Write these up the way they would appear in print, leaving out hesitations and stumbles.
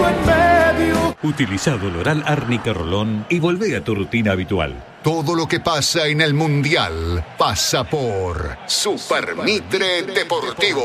en medio. Utiliza Doloral Árnica Rolón y volvé a tu rutina habitual. Todo lo que pasa en el Mundial pasa por Super Mitre Deportivo.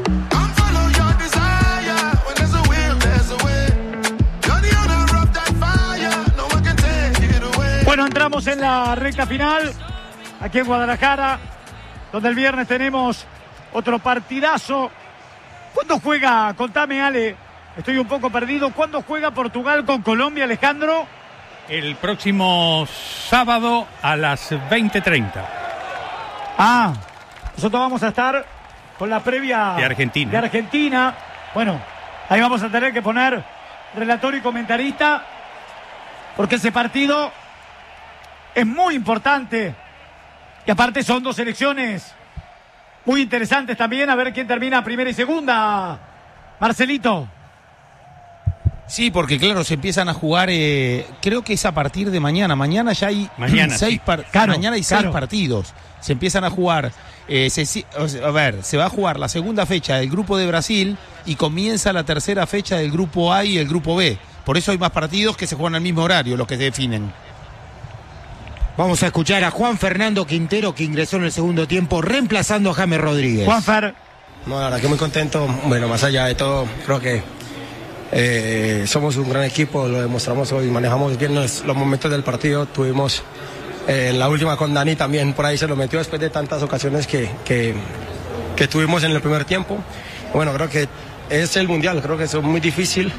Bueno, entramos en la recta final aquí en Guadalajara, donde el viernes tenemos otro partidazo. ¿Cuándo juega? Contame, Ale, estoy un poco perdido. ¿Cuándo juega Portugal con Colombia, Alejandro? El próximo sábado a las 20:30. Ah, nosotros vamos a estar con la previa de Argentina. Bueno, ahí vamos a tener que poner relator y comentarista, porque ese partido es muy importante. Y aparte son dos selecciones muy interesantes también. A ver quién termina primera y segunda, Marcelito. Sí, porque claro, se empiezan a jugar, creo que es a partir de mañana. Mañana ya hay seis partidos. Se empiezan a jugar, se va a jugar la segunda fecha del grupo de Brasil y comienza la tercera fecha del grupo A y el grupo B. Por eso hay más partidos que se juegan al mismo horario, los que se definen. Vamos a escuchar a Juan Fernando Quintero, que ingresó en el segundo tiempo, reemplazando a James Rodríguez. Juanfer. No, la verdad que muy contento. Bueno, más allá de todo, creo que somos un gran equipo, lo demostramos hoy, manejamos bien los momentos del partido. Tuvimos la última con Dani también, por ahí se lo metió después de tantas ocasiones que tuvimos en el primer tiempo. Bueno, creo que es el Mundial, creo que es muy difícil.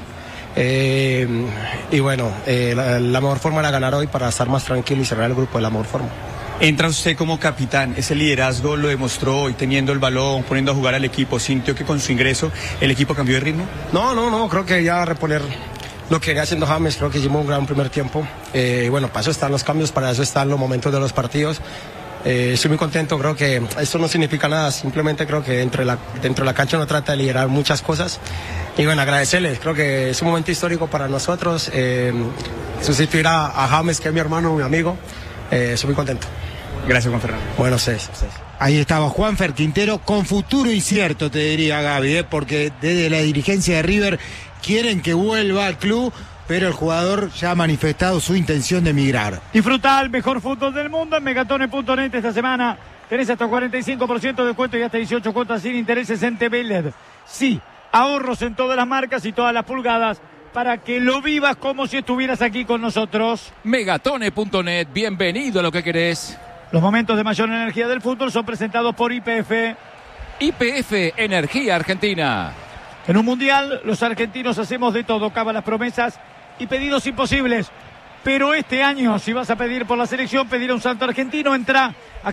Y bueno, la mejor forma era ganar hoy para estar más tranquilo y cerrar el grupo de la mejor forma. Entra usted como capitán, ese liderazgo lo demostró hoy, teniendo el balón, poniendo a jugar al equipo. ¿Sintió que con su ingreso el equipo cambió de ritmo? No, creo que ya reponer lo que venía haciendo James, creo que hicimos un gran primer tiempo. Bueno, para eso están los cambios, para eso están los momentos de los partidos. Estoy muy contento, creo que esto no significa nada, simplemente creo que dentro de la cancha uno trata de liderar muchas cosas. Y bueno, agradecerles, creo que es un momento histórico para nosotros, sustituir a James, que es mi hermano, mi amigo, estoy muy contento. Gracias, Juan Fernando. Bueno, ustedes. Ahí estaba Juanfer Quintero, con futuro incierto, te diría Gaby, porque desde la dirigencia de River quieren que vuelva al club, pero el jugador ya ha manifestado su intención de emigrar. Disfruta el mejor fútbol del mundo en Megatone.net esta semana. Tenés hasta 45% de descuento y hasta 18 cuotas sin intereses en TV LED. Sí, ahorros en todas las marcas y todas las pulgadas para que lo vivas como si estuvieras aquí con nosotros. Megatone.net, bienvenido a lo que querés. Los momentos de mayor energía del fútbol son presentados por YPF. YPF, Energía Argentina. En un mundial, los argentinos hacemos de todo, cábalas, promesas y pedidos imposibles. Pero este año, si vas a pedir por la selección, pedir a un santo argentino, entra a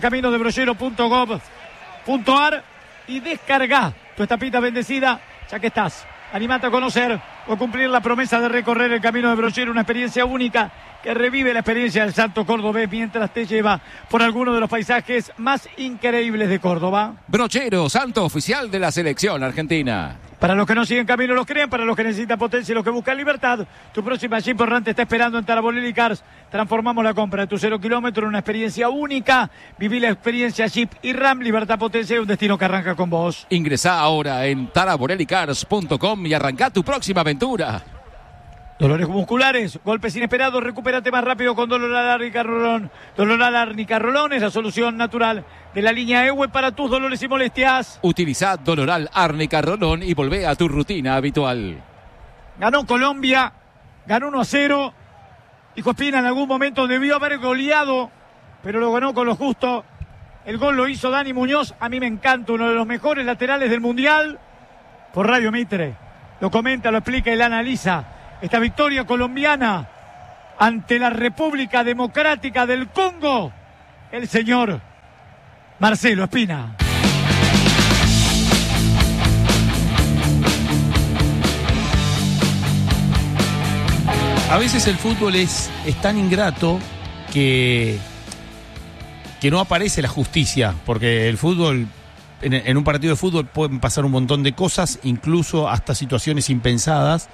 caminodebrollero.gov.ar y descarga tu estampita bendecida, ya que estás. Animate a conocer o cumplir la promesa de recorrer el Camino de Brochero, una experiencia única que revive la experiencia del Santo Cordobés mientras te lleva por alguno de los paisajes más increíbles de Córdoba. Brochero, santo oficial de la selección argentina. Para los que no siguen camino los creen, para los que necesitan potencia y los que buscan libertad, tu próxima Jeep Errante está esperando en Taraborelli Cars. Transformamos la compra de tu 0 kilómetro en una experiencia única. Viví la experiencia Jeep y Ram, libertad, potencia y un destino que arranca con vos. Ingresá ahora en taraborellicars.com y arrancá tu próxima aventura. Dolores musculares, golpes inesperados, recupérate más rápido con Doloral Árnica Rolón. Doloral Árnica Rolón es la solución natural de la línea EWE para tus dolores y molestias. Utilizá Doloral Árnica Rolón y volvé a tu rutina habitual. Ganó Colombia, ganó 1-0. Dijo Espina, en algún momento debió haber goleado, pero lo ganó con lo justo. El gol lo hizo Dani Muñoz, a mí me encanta, uno de los mejores laterales del Mundial. Por Radio Mitre, lo comenta, lo explica y lo analiza. Esta victoria colombiana ante la República Democrática del Congo, el señor Marcelo Espina. A veces el fútbol es tan ingrato que no aparece la justicia, porque el fútbol, en un partido de fútbol pueden pasar un montón de cosas, incluso hasta situaciones impensadas.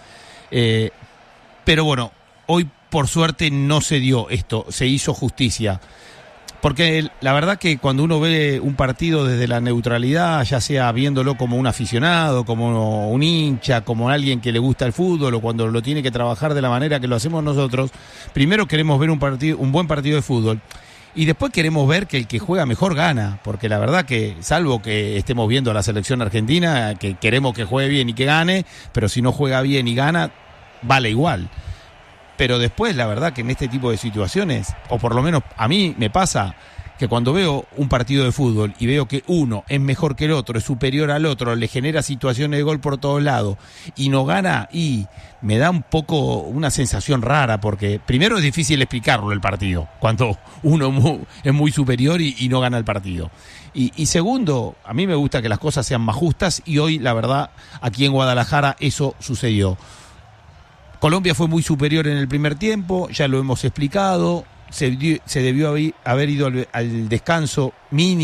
Pero bueno, hoy por suerte no se dio esto, se hizo justicia. Porque la verdad que cuando uno ve un partido desde la neutralidad, ya sea viéndolo como un aficionado, como un hincha, como alguien que le gusta el fútbol, o cuando lo tiene que trabajar de la manera que lo hacemos nosotros, primero queremos ver un buen partido de fútbol. Y después queremos ver que el que juega mejor gana, porque la verdad que, salvo que estemos viendo a la selección argentina, que queremos que juegue bien y que gane, pero si no juega bien y gana, vale igual. Pero después, la verdad que en este tipo de situaciones, o por lo menos a mí me pasa, que cuando veo un partido de fútbol y veo que uno es mejor que el otro, es superior al otro, le genera situaciones de gol por todos lados y no gana, y me da un poco una sensación rara, porque primero es difícil explicarlo el partido, cuando uno es muy superior y no gana el partido. Y segundo, a mí me gusta que las cosas sean más justas, y hoy, la verdad, aquí en Guadalajara eso sucedió. Colombia fue muy superior en el primer tiempo, ya lo hemos explicado, se debió haber ido al descanso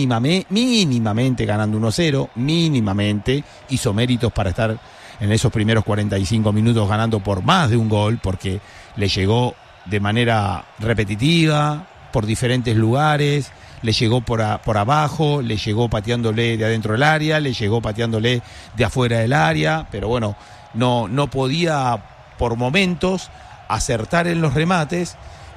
mínimamente ganando 1-0, mínimamente, hizo méritos para estar en esos primeros 45 minutos ganando por más de un gol, porque le llegó de manera repetitiva, por diferentes lugares, le llegó por abajo, le llegó pateándole de adentro del área, le llegó pateándole de afuera del área, pero bueno, no podía por momentos acertar en los remates,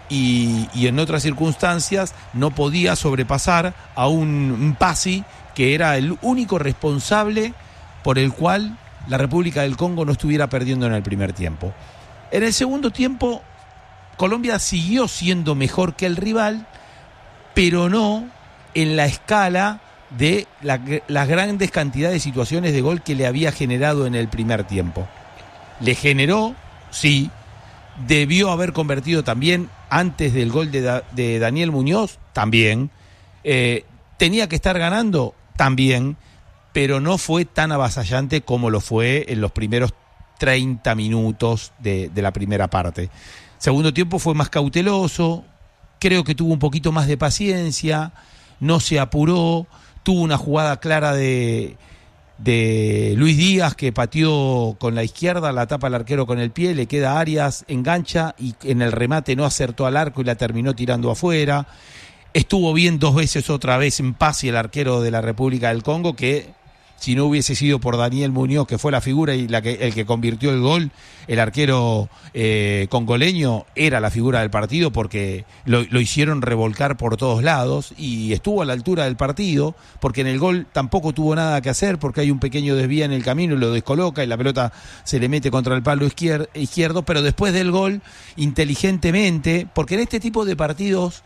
y en otras circunstancias no podía sobrepasar a un Pasi, que era el único responsable por el cual la República del Congo no estuviera perdiendo en el primer tiempo. En el segundo tiempo, Colombia siguió siendo mejor que el rival, pero no en la escala de las grandes cantidades de situaciones de gol que le había generado en el primer tiempo. Le generó, sí, debió haber convertido también antes del gol de Daniel Muñoz, también. Tenía que estar ganando, también, pero no fue tan avasallante como lo fue en los primeros 30 minutos de la primera parte. Segundo tiempo fue más cauteloso, creo que tuvo un poquito más de paciencia, no se apuró, tuvo una jugada clara de Luis Díaz, que pateó con la izquierda, la tapa al arquero con el pie, le queda Arias, engancha y en el remate no acertó al arco y la terminó tirando afuera. Estuvo bien dos veces otra vez en Pasi, el arquero de la República del Congo, que si no hubiese sido por Daniel Muñoz, que fue la figura y el que convirtió el gol, el arquero congoleño era la figura del partido, porque lo hicieron revolcar por todos lados y estuvo a la altura del partido, porque en el gol tampoco tuvo nada que hacer, porque hay un pequeño desvía en el camino y lo descoloca y la pelota se le mete contra el palo izquierdo, pero después del gol, inteligentemente, porque en este tipo de partidos,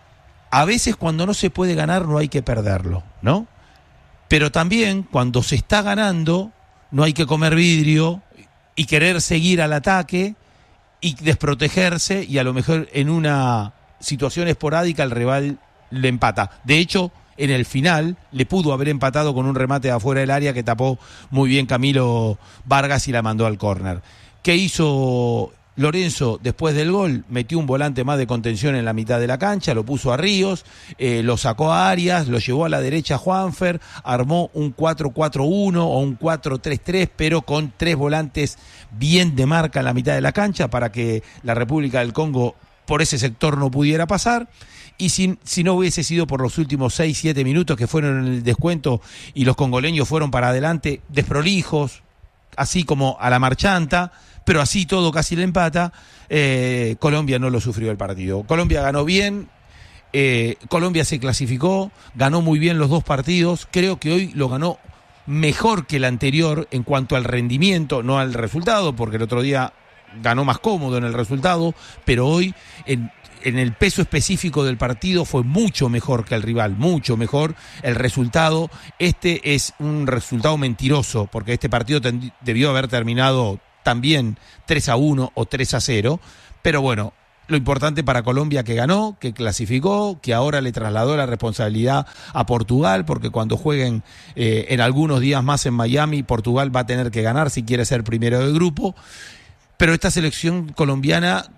a veces cuando no se puede ganar no hay que perderlo, ¿no? Pero también cuando se está ganando no hay que comer vidrio y querer seguir al ataque y desprotegerse, y a lo mejor en una situación esporádica el rival le empata. De hecho, en el final le pudo haber empatado con un remate de afuera del área que tapó muy bien Camilo Vargas y la mandó al córner. ¿Qué hizo Lorenzo después del gol? Metió un volante más de contención en la mitad de la cancha, lo puso a Ríos, lo sacó a Arias, lo llevó a la derecha a Juanfer, armó un 4-4-1 o un 4-3-3, pero con tres volantes bien de marca en la mitad de la cancha para que la República del Congo por ese sector no pudiera pasar. Y si no hubiese sido por los últimos 6-7 minutos que fueron en el descuento y los congoleños fueron para adelante desprolijos, así como a la marchanta, pero así todo casi le empata, Colombia no lo sufrió el partido. Colombia ganó bien, Colombia se clasificó, ganó muy bien los dos partidos, creo que hoy lo ganó mejor que el anterior en cuanto al rendimiento, no al resultado, porque el otro día ganó más cómodo en el resultado, pero hoy en el peso específico del partido fue mucho mejor que el rival, mucho mejor el resultado. Este es un resultado mentiroso, porque este partido debió haber terminado también 3-1 o 3-0, pero bueno, lo importante para Colombia que ganó, que clasificó, que ahora le trasladó la responsabilidad a Portugal, porque cuando jueguen en algunos días más en Miami, Portugal va a tener que ganar si quiere ser primero del grupo. Pero esta selección colombiana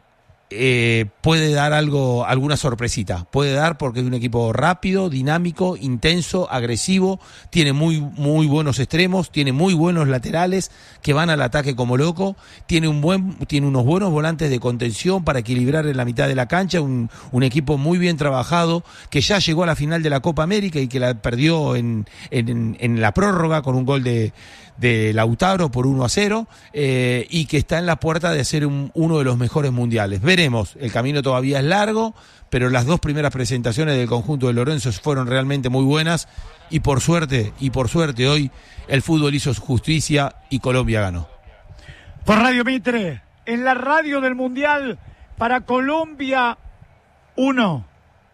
puede dar alguna sorpresita. Puede dar porque es un equipo rápido, dinámico, intenso, agresivo, tiene muy buenos extremos, tiene muy buenos laterales que van al ataque como loco, tiene unos buenos volantes de contención para equilibrar en la mitad de la cancha, un equipo muy bien trabajado, que ya llegó a la final de la Copa América y que la perdió en la prórroga con un gol de Lautaro por 1-0, y que está en la puerta de ser uno de los mejores mundiales. Veremos, el camino todavía es largo, pero las 2 primeras presentaciones del conjunto de Lorenzo fueron realmente muy buenas, y por suerte hoy el fútbol hizo su justicia y Colombia ganó. Por Radio Mitre, en la radio del Mundial, para Colombia 1,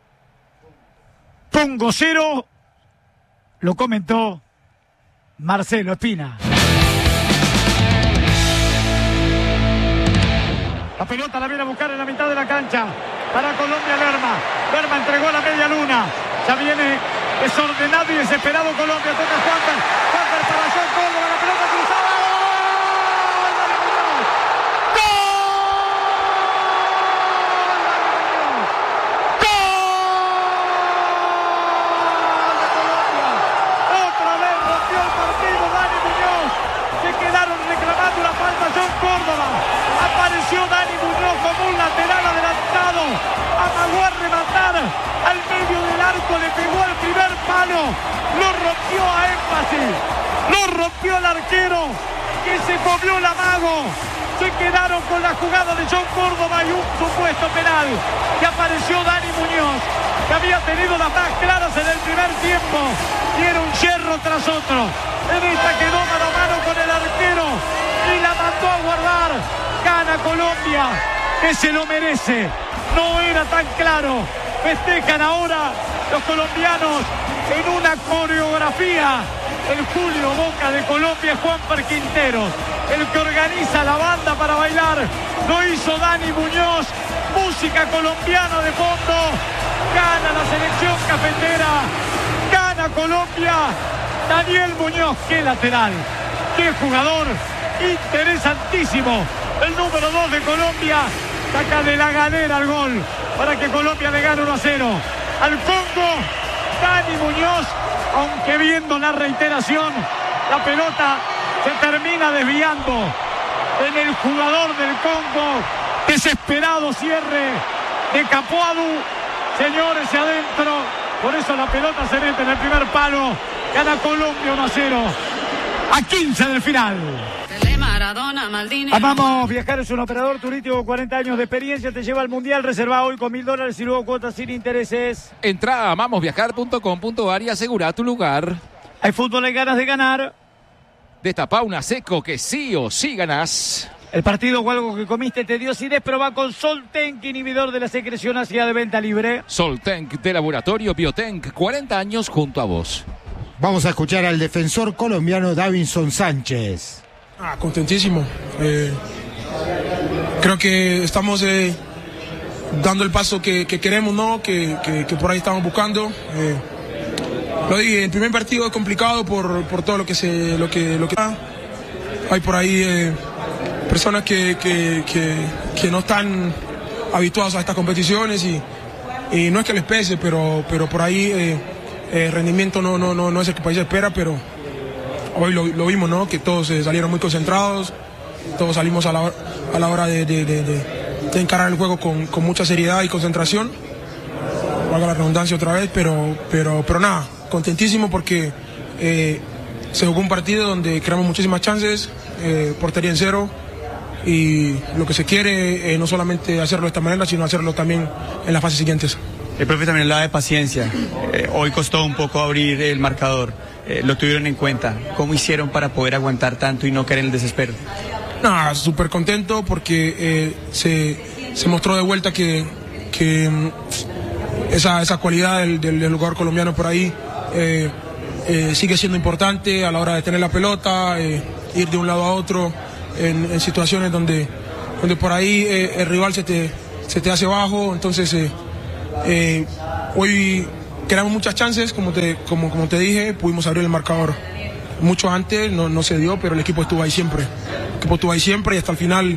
Congo 0, lo comentó Marcelo Espina. La pelota la viene a buscar en la mitad de la cancha. Para Colombia, Lerma entregó la media luna. Ya viene desordenado y desesperado Colombia. Toca Juanfer para John Córdoba. La pelota cruzada. Apareció Dani Muñoz como un lateral adelantado, amagó a rematar al medio del arco, le pegó al primer palo, lo rompió a énfasis, lo rompió el arquero, que se comió el amago. Se quedaron con la jugada de John Córdoba y un supuesto penal que apareció Dani Muñoz, que había tenido las más claras en el primer tiempo y era un yerro tras otro. En esta quedó mano a mano con el arquero y la mandó a guardar. Gana Colombia, que se lo merece. No era tan claro. Festejan ahora los colombianos en una coreografía. El Julio Boca de Colombia es Juanfer Quinteros, el que organiza la banda para bailar. Lo hizo Dani Muñoz. Música colombiana de fondo. Gana la selección cafetera. Gana Colombia. Daniel Muñoz, qué lateral, qué jugador, interesantísimo. El número 2 de Colombia saca de la galera el gol para que Colombia le gane 1-0 al Congo. Dani Muñoz, aunque viendo la reiteración, la pelota se termina desviando en el jugador del Congo. Desesperado cierre de Capuadu. Señores, adentro. Por eso la pelota se mete en el primer palo. Gana Colombia 1-0 a 15 del final. Amamos Viajar es un operador turístico con 40 años de experiencia. Te lleva al Mundial. Reserva hoy con $1,000 y luego cuotas sin intereses. Entra a amamosviajar.com.ar y asegura tu lugar. Hay fútbol, hay ganas de ganar. Destapá una Seco que sí o sí ganás. El partido o algo que comiste te dio acidez, probá con Soltenk, inhibidor de la secreción ácida de venta libre. Soltenk de Laboratorio Biotenk, 40 años junto a vos. Vamos a escuchar al defensor colombiano Davinson Sánchez. Contentísimo. Creo que estamos dando el paso que queremos, ¿no? Que por ahí estamos buscando. Lo dije, el primer partido es complicado por todo lo que hay por ahí. Personas que no están habituadas a estas competiciones y no es que les pese, pero por ahí el rendimiento no es el que el país espera, pero hoy lo vimos, ¿no? Que todos salieron muy concentrados, todos salimos a la hora de encarar el juego con mucha seriedad y concentración, valga la redundancia otra vez, pero nada, contentísimo porque se jugó un partido donde creamos muchísimas chances, portería en cero. Y lo que se quiere no solamente hacerlo de esta manera, sino hacerlo también en las fases siguientes. El profe también hablaba de paciencia. Hoy costó un poco abrir el marcador. Lo tuvieron en cuenta. ¿Cómo hicieron para poder aguantar tanto y no caer en el desespero? Nada, súper contento porque se mostró de vuelta que esa cualidad del jugador colombiano por ahí sigue siendo importante a la hora de tener la pelota, ir de un lado a otro. En situaciones donde por ahí el rival se te hace bajo, entonces hoy creamos muchas chances, como te dije, pudimos abrir el marcador mucho antes, no se dio, pero el equipo estuvo ahí siempre, y hasta el final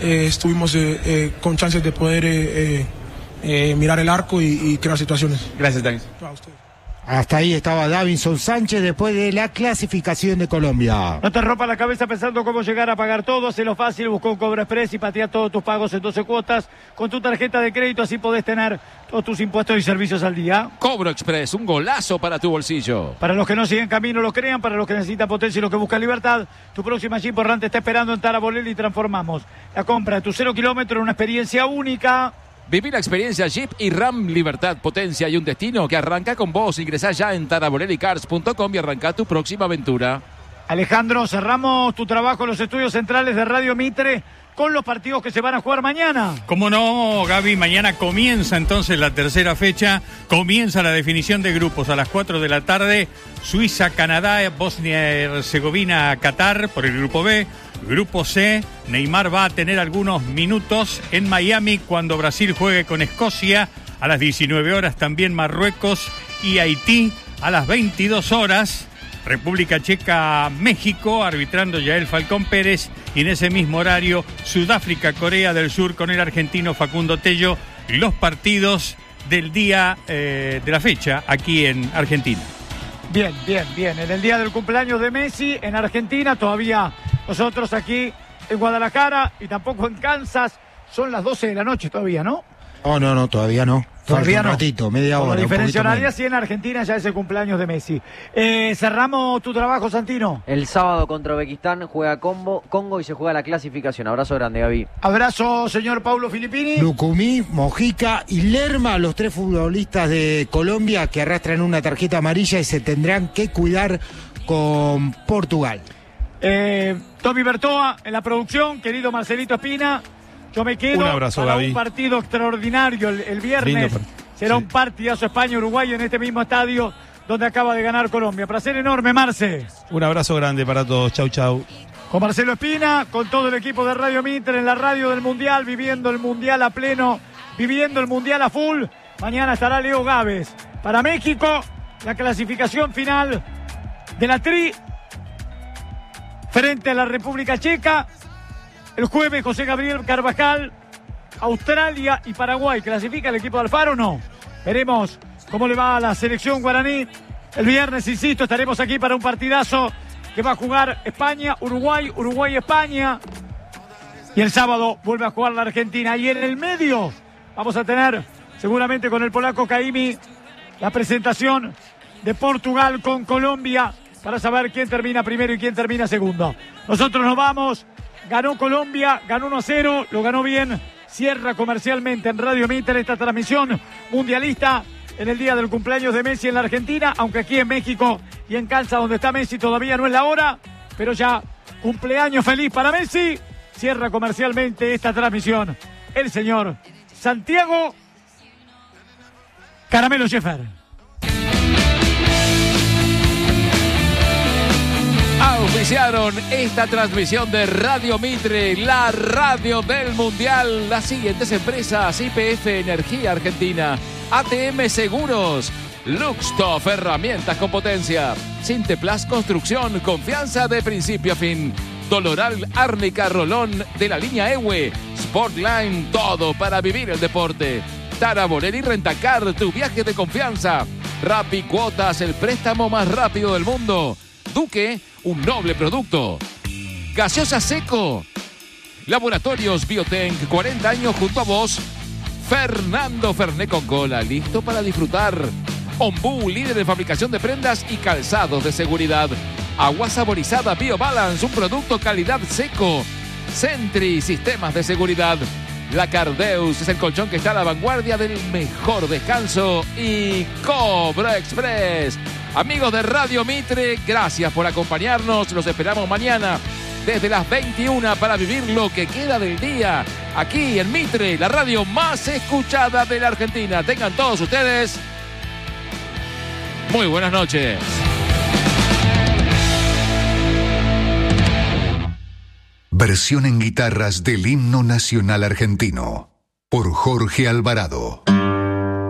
estuvimos con chances de poder mirar el arco y crear situaciones. Gracias, Dani. Hasta ahí estaba Davinson Sánchez después de la clasificación de Colombia. No te rompas la cabeza pensando cómo llegar a pagar todo. Hacelo fácil, busca un Cobra Express y patea todos tus pagos en 12 cuotas con tu tarjeta de crédito. Así podés tener todos tus impuestos y servicios al día. Cobro Express, un golazo para tu bolsillo. Para los que no siguen camino, lo crean. Para los que necesitan potencia y los que buscan libertad, tu próxima Jeep Ram te está esperando en Tara Borelli y transformamos la compra de tu 0 kilómetro en una experiencia única. Viví la experiencia Jeep y Ram, libertad, potencia y un destino que arranca con vos. Ingresá ya en taraborelicars.com y arranca tu próxima aventura. Alejandro, cerramos tu trabajo en los estudios centrales de Radio Mitre con los partidos que se van a jugar mañana. Como no, Gaby, mañana comienza entonces la tercera fecha, comienza la definición de grupos a las 4 de la tarde, Suiza, Canadá, Bosnia-Herzegovina, Qatar por el grupo B. Grupo C, Neymar va a tener algunos minutos en Miami cuando Brasil juegue con Escocia. A las 19 horas también Marruecos y Haití. A las 22 horas República Checa, México, arbitrando Yael Falcón Pérez. Y en ese mismo horario Sudáfrica, Corea del Sur con el argentino Facundo Tello. Los partidos del día de la fecha aquí en Argentina. Bien. En el día del cumpleaños de Messi en Argentina, todavía nosotros aquí en Guadalajara y tampoco en Kansas. Son las 12 de la noche todavía, ¿no? Oh, no, todavía no. Todavía Falta un ratito, media hora. La diferencia horaria, sí, en Argentina ya es el cumpleaños de Messi. Cerramos tu trabajo, Santino. El sábado contra Uzbekistán juega Congo y se juega la clasificación. Abrazo grande, Gaby. Abrazo, señor Paulo Filippini. Lucumí, Mojica y Lerma, los 3 futbolistas de Colombia que arrastran una tarjeta amarilla y se tendrán que cuidar con Portugal. Tommy Bertoa en la producción, querido Marcelito Espina. Yo me quedo un abrazo, para Gaby. un partido extraordinario el viernes. Será un partidazo España-Uruguay en este mismo estadio donde acaba de ganar Colombia. Placer enorme, Marce. Un abrazo grande para todos. Chau. Con Marcelo Espina, con todo el equipo de Radio Mitre en la radio del Mundial, viviendo el Mundial a pleno, viviendo el Mundial a full. Mañana estará Leo Gávez. Para México, la clasificación final de la Tri frente a la República Checa. El jueves, José Gabriel Carvajal, Australia y Paraguay. ¿Clasifica el equipo de Alfaro o no? Veremos cómo le va a la selección guaraní. El viernes, insisto, estaremos aquí para un partidazo que va a jugar España, Uruguay, Uruguay-España. Y el sábado vuelve a jugar la Argentina. Y en el medio vamos a tener, seguramente con el polaco Caimi, la presentación de Portugal con Colombia para saber quién termina primero y quién termina segundo. Nosotros nos vamos. Ganó Colombia, ganó 1-0, lo ganó bien. Cierra comercialmente en Radio Mitre esta transmisión mundialista en el día del cumpleaños de Messi en la Argentina, aunque aquí en México y en Kansas, donde está Messi, todavía no es la hora, pero ya cumpleaños feliz para Messi. Cierra comercialmente esta transmisión el señor Santiago Caramelo Scheffer. Auspiciaron esta transmisión de Radio Mitre, la radio del Mundial. Las siguientes empresas: YPF Energía Argentina, ATM Seguros, Luxtoff Herramientas con Potencia, Sinteplas Construcción, confianza de principio a fin, Doloral Árnica Rolón de la línea EWE, Sportline, todo para vivir el deporte. Tara Borelli Rentacar, tu viaje de confianza. Rappi Cuotas, el préstamo más rápido del mundo. Duque, un noble producto. Gaseosa Seco. Laboratorios Biotank, 40 años junto a vos. Fernando Fernet con cola, listo para disfrutar. Ombú, líder de fabricación de prendas y calzados de seguridad. Agua saborizada BioBalance, un producto calidad Seco. Sentry, sistemas de seguridad. La Cardeus es el colchón que está a la vanguardia del mejor descanso. Y Cobra Express. Amigos de Radio Mitre, gracias por acompañarnos. Los esperamos mañana desde las 21 para vivir lo que queda del día. Aquí en Mitre, la radio más escuchada de la Argentina. Tengan todos ustedes muy buenas noches. Versión en guitarras del himno nacional argentino por Jorge Alvarado.